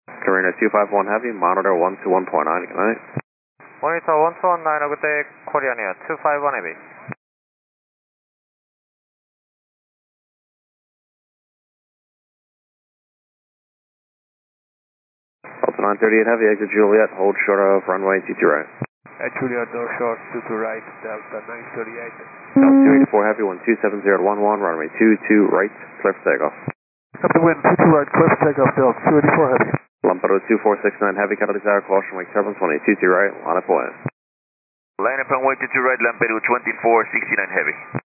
Carino 251 Heavy, monitor 121.9, good night. Monitor 1219, good day, Korean Air 251 Heavy. Delta 938 Heavy, exit Juliet, hold short of runway 22 right. At Juliet, no short, 22 right, Delta 938. Delta 284 Heavy, 127011, runway 22 right, clear for takeoff. Captain Wind, 22 right, clear for takeoff, Delta 284 Heavy. Lampedo 2469 Heavy, Catalytic Tower, caution, wake turbulence, 22 right, line up away. Line up and wait to right, Lampedo 2469 Heavy.